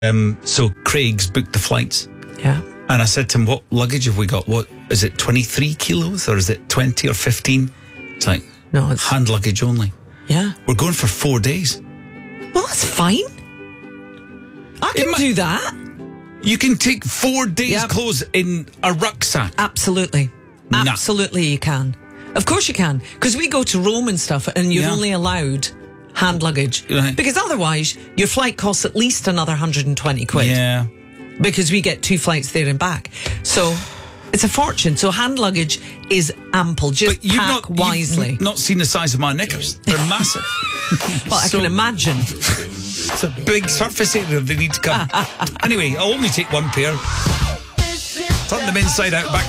So Craig's booked the flights. Yeah. And I said to him, what luggage have we got? What is it, 23 kilos or is it 20 or 15? It's like, no, it's hand luggage only. Yeah. We're going for 4 days. Well, that's fine. I can do that. You can take 4 days' clothes in a rucksack. Absolutely. Absolutely you can. Of course you can. Because we go to Rome and stuff and you're only allowed hand luggage. Right. Because otherwise your flight costs at least another 120 quid. Yeah. Because we get 2 flights there and back. So it's a fortune. So hand luggage is ample. Just pack wisely. You've not seen the size of my knickers. They're massive. Well, I can imagine. It's a big surface area they need to come. Anyway, I'll only take one pair. Turn them inside out, back